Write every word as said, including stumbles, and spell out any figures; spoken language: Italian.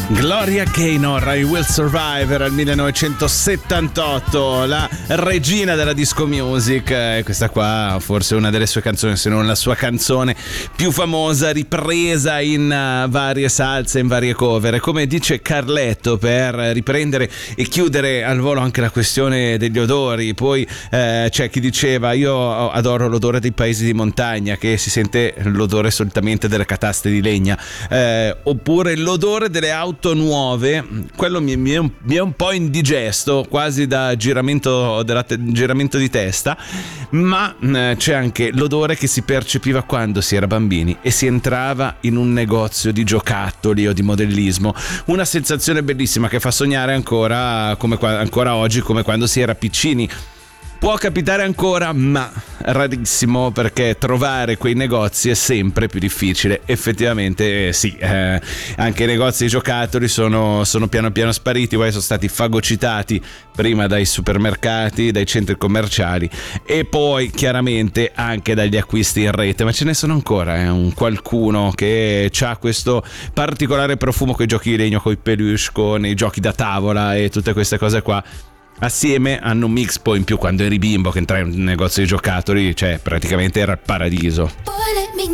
Gloria Gaynor, I Will Survive, era il millenovecentosettantotto, la regina della disco music, e questa qua forse una delle sue canzoni, se non la sua canzone più famosa, ripresa in uh, varie salse, in varie cover. Come dice Carletto, per riprendere e chiudere al volo anche la questione degli odori, poi eh, c'è chi diceva io adoro l'odore dei paesi di montagna, che si sente l'odore solitamente delle cataste di legna, eh, oppure l'odore delle auto nuove, quello mi, mi, è un, mi è un po' indigesto, quasi da giramento, della te, giramento di testa, ma eh, c'è anche l'odore che si percepiva quando si era bambini e si entrava in un negozio di giocattoli o di modellismo, una sensazione bellissima che fa sognare ancora, come, ancora oggi, come quando si era piccini. Può capitare ancora, ma rarissimo, perché trovare quei negozi è sempre più difficile. Effettivamente eh, sì, eh, anche i negozi di giocattoli sono, sono piano piano spariti, poi sono stati fagocitati prima dai supermercati, dai centri commerciali e poi chiaramente anche dagli acquisti in rete, ma ce ne sono ancora, eh, un qualcuno che ha questo particolare profumo con i giochi di legno, con i peluche, con i giochi da tavola e tutte queste cose qua. Assieme hanno un mix, poi in più quando eri bimbo che entrai in un negozio di giocattoli, cioè praticamente era il paradiso.